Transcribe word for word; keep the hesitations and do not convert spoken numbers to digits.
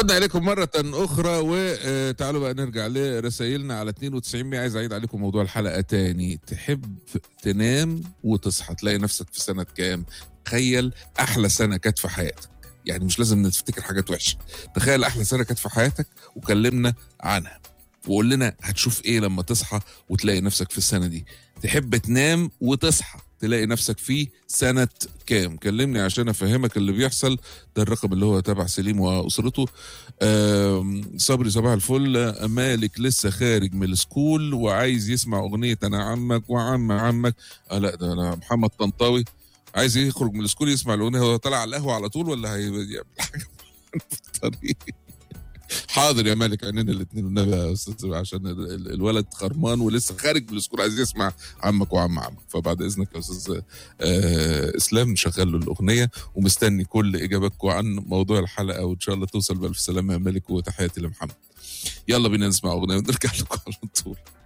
عدنا إليكم مرة أخرى، وتعالوا بقى نرجع لرسائلنا على اتنين وتسعين مية. عايز أعيد عليكم موضوع الحلقة تاني. تحب تنام وتصحى تلاقي نفسك في سنة كام؟ تخيل أحلى سنة كانت في حياتك، يعني مش لازم نفتكر حاجات وحشة. تخيل أحلى سنة كانت في حياتك وكلمنا عنها، وقول لنا هتشوف إيه لما تصحى وتلاقي نفسك في السنة دي. تحب تنام وتصحى تلاقي نفسك فيه سنة كام؟ كلمني عشان أفهمك اللي بيحصل. ده الرقم اللي هو تبع سليم وأسرته. صبري صباح الفل. مالك لسه خارج من السكول وعايز يسمع أغنية أنا عمك وعم عمك. آه لا، ده أنا محمد طنطاوي عايز يخرج من السكول يسمع الأغنية. هو طلع على القهوة على طول ولا هيعمل حاجة في الطريق؟ حاضر يا مالك، عينينا الاثنين والنبي يا استاذ، عشان الولد خرمان ولسه خارج من السكول عايز يسمع عمك وعم عمك. فبعد اذنك يا استاذ آه اسلام نشغل له الاغنيه، ومستني كل اجاباتكم عن موضوع الحلقه، وان شاء الله توصل بالف سلامه يا مالك، وتحياتي لمحمد. يلا بينا نسمع اغنيه ونرجع لكم على طول.